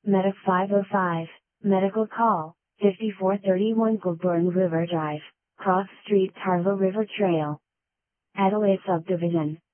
Medic 505, medical call, 5431 Goulburn River Drive, Cross Street Tarva River Trail. Adelaide Subdivision.